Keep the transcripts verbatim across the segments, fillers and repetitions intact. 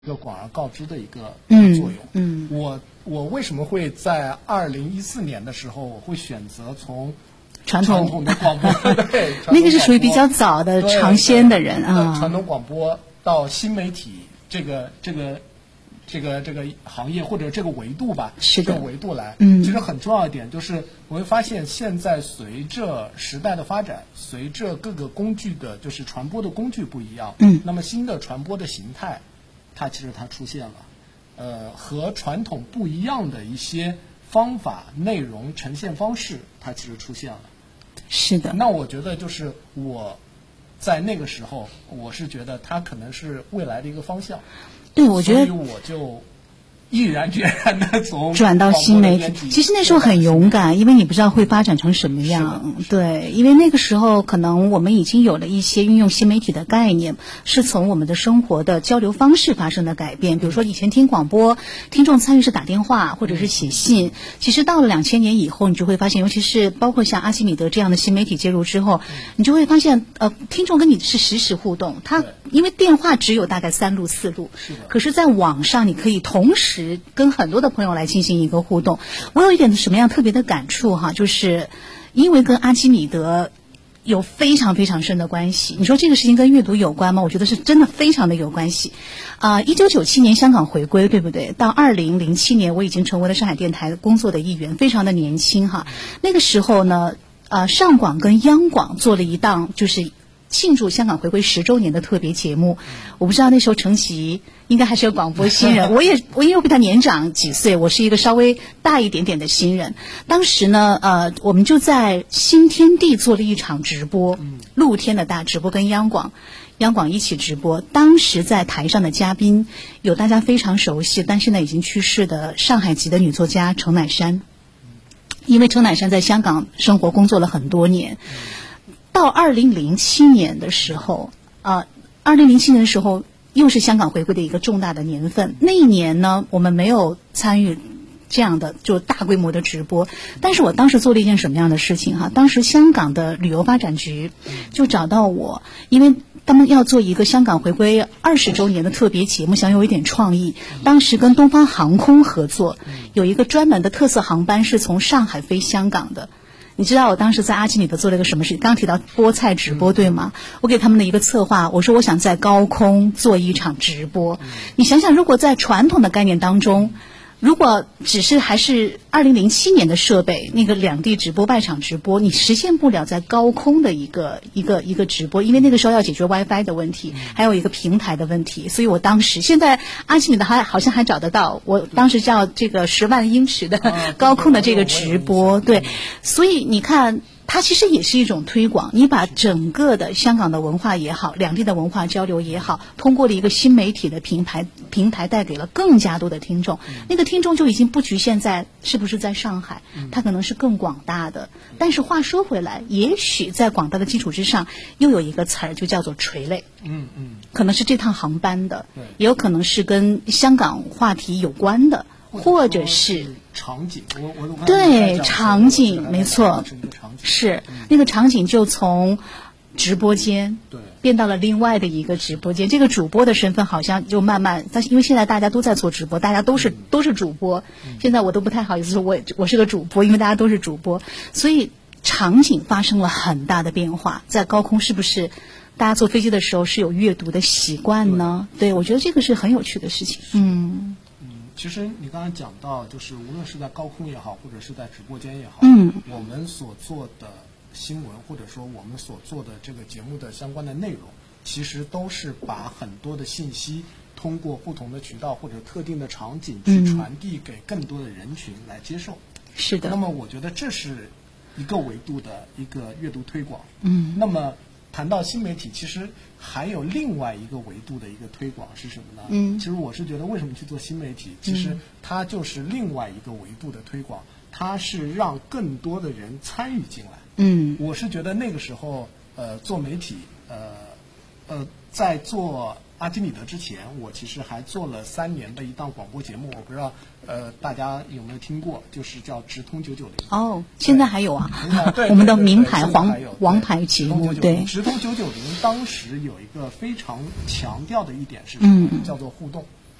一个广而告之的一个嗯作用。 嗯， 我我为什么会在二零一四年的时候，我会选择从传统传统的广播，对， 那个是属于比较早的尝鲜的人啊。 传统广播到新媒体这个这个这个这个行业或者这个维度吧， 是的， 这个维度来， 嗯， 其实很重要一点就是我会发现，现在随着时代的发展，随着各个工具的，就是传播的工具不一样， 嗯， 那么新的传播的形态，它其实它出现了，呃，和传统不一样的一些方法、内容呈现方式，它其实出现了。 是的。 那我觉得就是我在那个时候，我是觉得它可能是未来的一个方向。 对，我觉得， 所以我就毅然决然的从转到新媒体。其实那时候很勇敢，因为你不知道会发展成什么样。对，因为那个时候可能我们已经有了一些运用新媒体的概念，是从我们的生活的交流方式发生的改变。比如说以前听广播，听众参与是打电话或者是写信。其实到了两千年以后，你就会发现，尤其是包括像阿基米德这样的新媒体介入之后，你就会发现，呃，听众跟你是实时互动。他因为电话只有大概三路四路，可是在网上你可以同时跟很多的朋友来进行一个互动。我有一点什么样特别的感触哈，就是因为跟阿基米德有非常非常深的关系。你说这个事情跟阅读有关吗？我觉得是真的非常的有关系。啊、呃，一九九七年香港回归，对不对？到二零零七年，我已经成为了上海电台工作的一员，非常的年轻哈。那个时候呢，呃，上广跟央广做了一档就是庆祝香港回归十周年的特别节目。我不知道那时候程琦应该还是个广播新人，我也我因为比他年长几岁，我是一个稍微大一点点的新人。当时呢，呃，我们就在新天地做了一场直播，露天的大直播，跟央广央广一起直播。当时在台上的嘉宾有大家非常熟悉，但现在已经去世的上海籍的女作家程乃珊，因为程乃珊在香港生活工作了很多年。到二零零七年的时候，啊，二零零七年的时候又是香港回归的一个重大的年份。那一年呢，我们没有参与这样的就大规模的直播，但是我当时做了一件什么样的事情哈？当时香港的旅游发展局就找到我，因为他们要做一个香港回归二十周年的特别节目，想有一点创意。当时跟东方航空合作，有一个专门的特色航班是从上海飞香港的。你知道我当时在阿基米德做了一个什么事？刚提到菠菜直播，对吗？我给他们的一个策划，我说我想在高空做一场直播。你想想，如果在传统的概念当中，如果只是还是二零零七年的设备，那个两地直播外场直播，你实现不了在高空的一个一个一个直播，因为那个时候要解决 WiFi 的问题，还有一个平台的问题。所以我当时现在阿基米德还好像还找得到，我当时叫这个十万英尺的高空的这个直播，对，所以你看。它其实也是一种推广，你把整个的香港的文化也好，两地的文化交流也好，通过了一个新媒体的平台，平台带给了更加多的听众。那个听众就已经不局限在是不是在上海，它可能是更广大的。但是话说回来，也许在广大的基础之上，又有一个词儿就叫做垂类。 嗯嗯， 可能是这趟航班的，也有可能是跟香港话题有关的。或者是场景，我我对场景没错，是那个场景就从直播间对变到了另外的一个直播间，这个主播的身份好像就慢慢，但是因为现在大家都在做直播，大家都是、嗯、都是主播、嗯，现在我都不太好意思说我我是个主播，因为大家都是主播，所以场景发生了很大的变化。在高空是不是大家坐飞机的时候是有阅读的习惯呢？对，对我觉得这个是很有趣的事情。嗯。 其实你刚才讲到，就是无论是在高空也好，或者是在直播间也好， 嗯， 我们所做的新闻，或者说我们所做的这个节目的相关的内容，其实都是把很多的信息通过不同的渠道或者特定的场景去传递给更多的人群来接受。 是的。 那么我觉得这是一个维度的一个阅读推广。 嗯。 那么谈到新媒体，其实还有另外一个维度的一个推广是什么呢？ 嗯， 其实我是觉得，为什么去做新媒体？其实它就是另外一个维度的推广，它是让更多的人参与进来。 嗯， 我是觉得那个时候，呃，做媒体，呃，呃，在做阿基米德之前，我其实还做了三年的一档广播节目，我不知道呃大家有没有听过，就是叫直通九九零。 哦，现在还有啊？ 对， 我们的名牌黄王牌节目，对。 直通九九零当时有一个非常强调的一点是什么？嗯，叫做互动。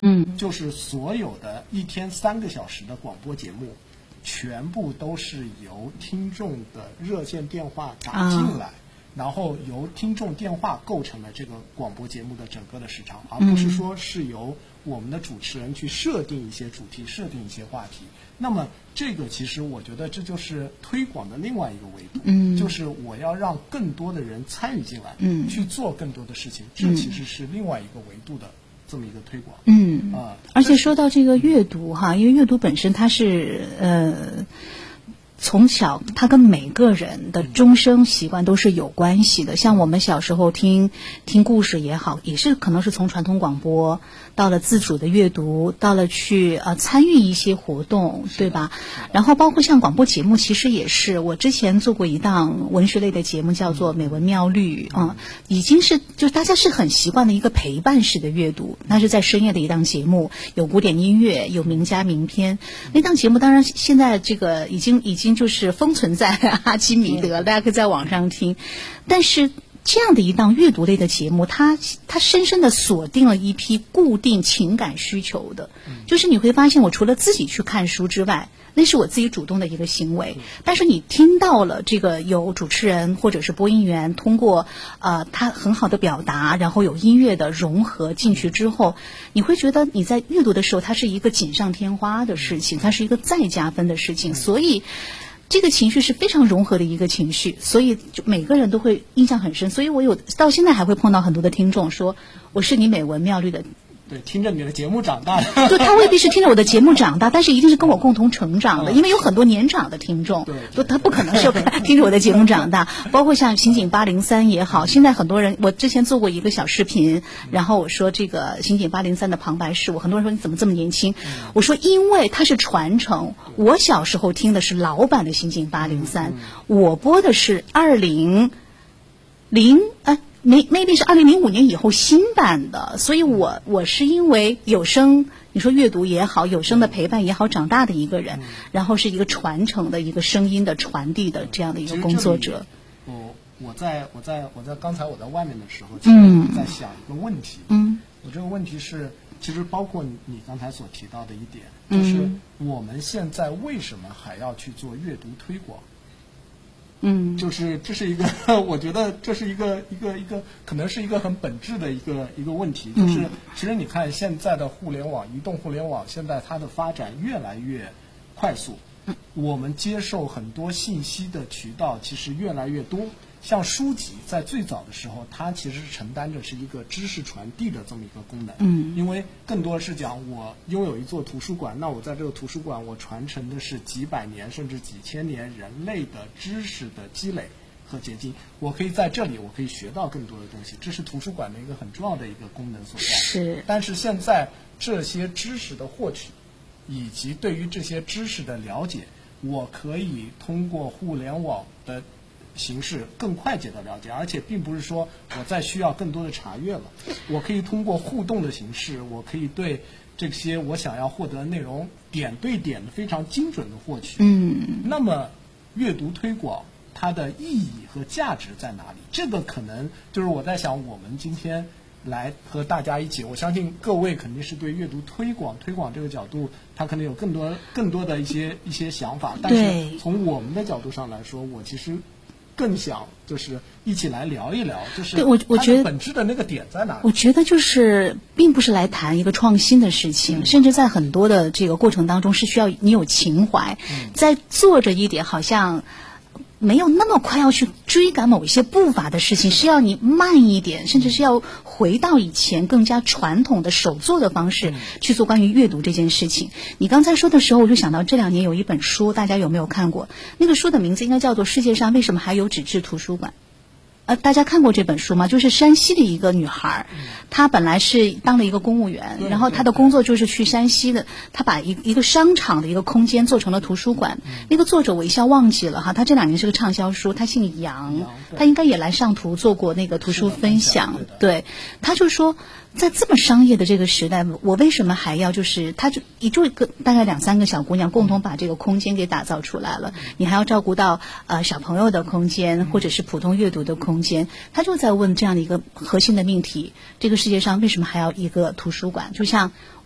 嗯， 就是所有的一天三个小时的广播节目，全部都是由听众的热线电话打进来。啊，然后由听众电话构成了这个广播节目的整个的时长，而不是说是由我们的主持人去设定一些主题，设定一些话题。那么这个其实我觉得这就是推广的另外一个维度，嗯，就是我要让更多的人参与进来，嗯，去做更多的事情，这其实是另外一个维度的这么一个推广， 嗯啊。而且说到这个阅读哈，因为阅读本身它是呃。从小，它跟每个人的终生习惯都是有关系的。像我们小时候听听故事也好，也是可能是从传统广播到了自主的阅读，到了去呃参与一些活动，对吧？然后包括像广播节目，其实也是我之前做过一档文学类的节目，叫做《美文妙律》啊、嗯，已经是就是大家是很习惯的一个陪伴式的阅读。那是在深夜的一档节目，有古典音乐，有名家名篇。那档节目当然现在这个已经已经。就是封存在阿基米德，大家可以在网上听。但是这样的一档阅读类的节目，它它深深的锁定了一批固定情感需求的，就是你会发现，我除了自己去看书之外，那是我自己主动的一个行为。但是你听到了这个有主持人或者是播音员通过呃他很好的表达，然后有音乐的融合进去之后，你会觉得你在阅读的时候，它是一个锦上添花的事情，它是一个再加分的事情，所以。这个情绪是非常融合的一个情绪，所以就每个人都会印象很深。所以我有到现在还会碰到很多的听众说，我是你美文妙律的。 对，听着你的节目长大的。 对，他未必是听着我的节目长大，但是一定是跟我共同成长的，因为有很多年长的听众，对，他不可能是听着我的节目长大。包括像刑警八零三也好，现在很多人，我之前做过一个小视频，然后我说这个刑警八零三的旁白是我，很多人说你怎么这么年轻？我说因为它是传承，我小时候听的是老版的刑警八零三，我播的是二零零哎。maybe 是二零零五年以后新版的，所以我我是因为有声，你说阅读也好，有声的陪伴也好，长大的一个人，嗯、然后是一个传承的一个声音的传递的这样的一个工作者。 我我在我在我在刚才我在外面的时候，其实在想一个问题。嗯，我这个问题是，其实包括你你刚才所提到的一点，就是我们现在为什么还要去做阅读推广？嗯，就是这是一个，我觉得这是一个一个一个，可能是一个很本质的一个一个问题。就是其实你看现在的互联网、移动互联网，现在它的发展越来越快速，我们接受很多信息的渠道其实越来越多。像书籍在最早的时候，它其实是承担着是一个知识传递的这么一个功能。嗯，因为更多的是讲我拥有一座图书馆，那我在这个图书馆，我传承的是几百年甚至几千年人类的知识的积累和结晶。我可以在这里，我可以学到更多的东西，这是图书馆的一个很重要的一个功能所在。 是。 但是现在这些知识的获取，以及对于这些知识的了解，我可以通过互联网的形式更快捷的了解，而且并不是说我再需要更多的查阅了，我可以通过互动的形式，我可以对这些我想要获得的内容点对点的非常精准的获取。嗯，那么阅读推广它的意义和价值在哪里？这个可能就是我在想，我们今天来和大家一起，我相信各位肯定是对阅读推广推广这个角度，他可能有更多更多的一些一些想法，但是从我们的角度上来说，我其实更想就是一起来聊一聊，就是对我我觉得本质的那个点在哪里？ 我觉得就是并不是来谈一个创新的事情，嗯、甚至在很多的这个过程当中是需要你有情怀，嗯、在做着一点好像没有那么快要去追赶某一些步伐的事情，是要你慢一点，甚至是要回到以前更加传统的手作的方式去做关于阅读这件事情。你刚才说的时候，我就想到这两年有一本书，大家有没有看过？那个书的名字应该叫做《世界上为什么还有纸质图书馆》。呃，大家看过这本书吗？就是山西的一个女孩，她本来是当了一个公务员，然后她的工作就是去山西的，她把一一个商场的一个空间做成了图书馆。那个作者我一下忘记了哈，他这两年是个畅销书，他姓杨，他应该也来上图做过那个图书分享。对，他就说，在这么商业的这个时代，我为什么还要就是他就也就一个大概两三个小姑娘共同把这个空间给打造出来了，你还要照顾到呃小朋友的空间或者是普通阅读的空间，他就在问这样的一个核心的命题：这个世界上为什么还要一个图书馆？就像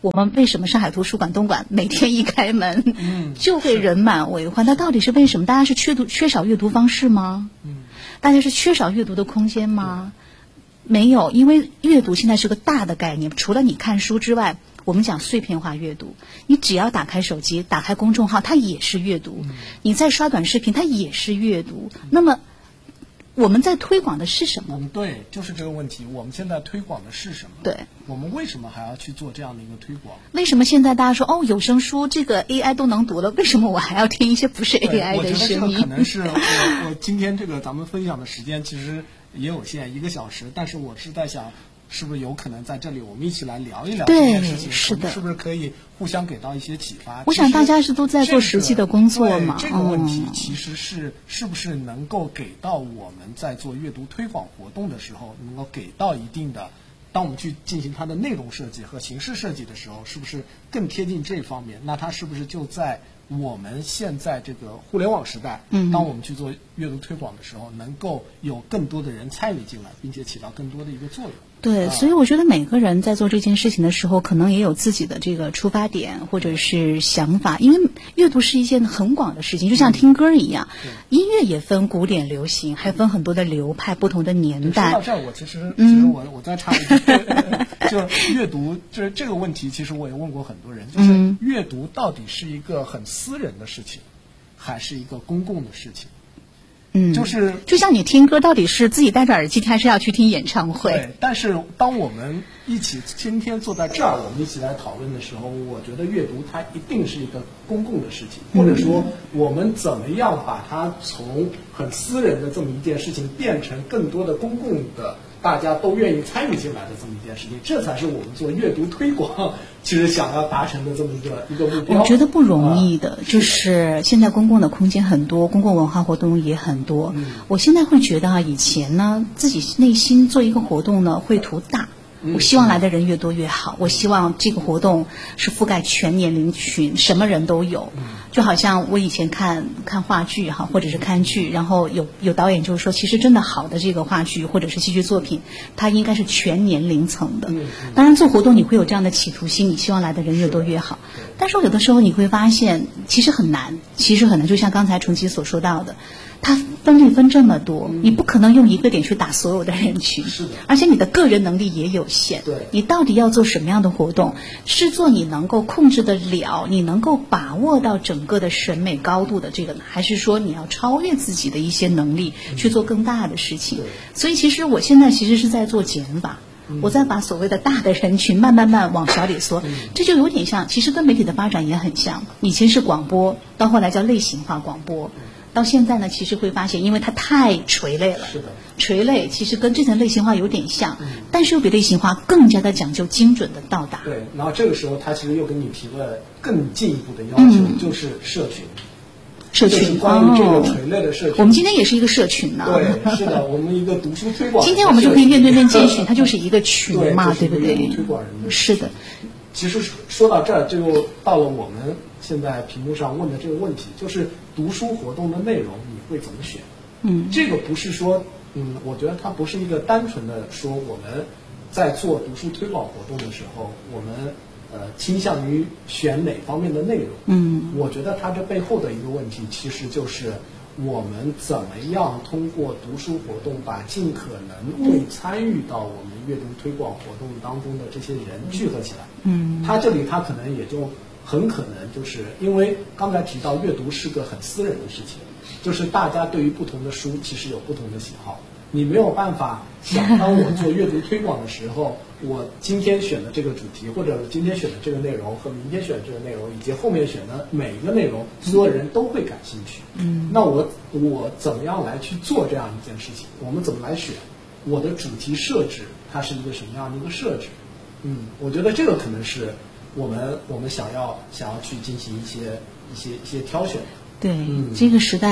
我们为什么上海图书馆、东莞每天一开门， 嗯， 就会人满为患？那到底是为什么？大家是缺读缺少阅读方式吗？ 嗯， 大家是缺少阅读的空间吗？没有，因为阅读现在是个大的概念，除了你看书之外，我们讲碎片化阅读，你只要打开手机，打开公众号，它也是阅读； 嗯、 你在刷短视频，它也是阅读。嗯、那么我们在推广的是什么？ 嗯，对，就是这个问题。我们现在推广的是什么？ 对， 我们为什么还要去做这样的一个推广？ 为什么现在大家说哦，有声书这个 A I 都能读了，为什么我还要听一些不是 A I 的声音？ 我觉得这个可能是我我今天这个咱们分享的时间其实也有限，一个小时，但是我是在想，是不是有可能在这里我们一起来聊一聊这件事情？ 是的， 是不是可以互相给到一些启发？ 我想大家是都在做实际的工作嘛。 这个问题其实是、嗯、是不是能够给到我们在做阅读推广活动的时候，能够给到一定的，当我们去进行它的内容设计和形式设计的时候，是不是更贴近这方面？那它是不是就在我们现在这个互联网时代， 嗯， 当我们去做阅读推广的时候，能够有更多的人参与进来，并且起到更多的一个作用。 对，所以我觉得每个人在做这件事情的时候，可能也有自己的这个出发点或者是想法，因为阅读是一件很广的事情，就像听歌一样， 嗯、 音乐也分古典、流行，还分很多的流派、不同的年代。 说到这儿，我其实其实我、嗯、我再插一句，就阅读就是这个问题，其实我也问过很多人，就是阅读到底是一个很私人的事情，还是一个公共的事情？ 嗯， 就是就像你听歌，到底是自己戴着耳机听，还是要去听演唱会？ 对。但是当我们一起今天坐在这儿，我们一起来讨论的时候，我觉得阅读它一定是一个公共的事情，或者说我们怎么样把它从很私人的这么一件事情变成更多的公共的，大家都愿意参与进来的这么一件事情，这才是我们做阅读推广其实想要达成的这么一个一个目标。 我觉得不容易的，呃、就是现在公共的空间很多，公共文化活动也很多。 嗯、 我现在会觉得啊，以前呢，自己内心做一个活动呢，会图大。我希望来的人越多越好，我希望这个活动是覆盖全年龄群，什么人都有。就好像我以前看看话剧哈，或者是看剧，然后有有导演就是说，其实真的好的这个话剧或者是戏剧作品，它应该是全年龄层的。当然做活动你会有这样的企图心，你希望来的人越多越好。但是有的时候你会发现，其实很难，其实很难。就像刚才崇基所说到的，它分类分这么多，你不可能用一个点去打所有的人群， 是的， 而且你的个人能力也有限。 对， 你到底要做什么样的活动？是做你能够控制得了，你能够把握到整个的审美高度的这个呢，还是说你要超越自己的一些能力去做更大的事情？ 嗯、 所以其实我现在其实是在做减法。我在把所谓的大的人群慢慢慢往小里缩， 嗯、 这就有点像，其实跟媒体的发展也很像。以前是广播，到后来叫类型化广播，到现在呢，其实会发现，因为它太垂类了， 是的， 垂类其实跟这层类型化有点像， 嗯、 但是又比类型化更加的讲究精准的到达。 对，然后这个时候他其实又给你提了更进一步的要求，嗯、就是社群。 社群关于这个垂类的社群、哦， 我们今天也是一个社群呢、啊。 对，是的，我们一个读书推广。 今天我们就可以面对面见询，它就是一个群嘛， 对不对？ 推广人的是的。 其实说到这儿，就到了我们现在屏幕上问的这个问题，就是读书活动的内容你会怎么选？ 嗯， 这个不是说，嗯，我觉得它不是一个单纯的说我们在做读书推广活动的时候，我们。呃，倾向于选哪方面的内容？ 嗯， 我觉得它这背后的一个问题，其实就是我们怎么样通过读书活动，把尽可能会参与到我们阅读推广活动当中的这些人聚合起来。 嗯， 它这里它可能也就很可能就是因为刚才提到阅读是个很私人的事情，就是大家对于不同的书其实有不同的喜好。你没有办法想，当我做阅读推广的时候，我今天选的这个主题，或者今天选的这个内容和明天选的这个内容，以及后面选的每一个内容，所有人都会感兴趣。 嗯， 那我我怎么样来去做这样一件事情？我们怎么来选？我的主题设置它是一个什么样的一个设置？嗯，我觉得这个可能是我们我们想要想要去进行一些一些一些挑选。 对， 嗯、 这个时代。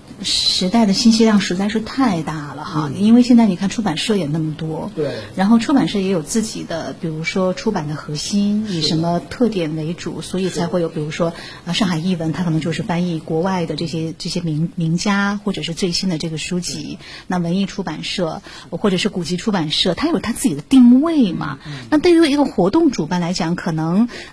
时代的信息量实在是太大了哈，嗯、因为现在你看出版社也那么多， 对， 然后出版社也有自己的，比如说出版的核心以什么特点为主，所以才会有比如说啊上海译文，它可能就是翻译国外的这些这些名名家或者是最新的这个书籍。那文艺出版社或者是古籍出版社，它有它自己的定位嘛。嗯、那对于一个活动主办来讲，可能